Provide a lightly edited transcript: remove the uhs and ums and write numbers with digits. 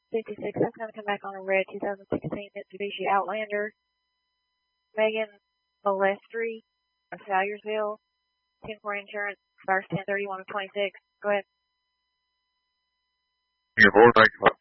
56, that's going to come back on a red 2016 Mitsubishi Outlander. Megan Molestry of Salyersville, 10-4 insurance, expires 10/31 of 26. Go ahead. Yeah, boy, thank you.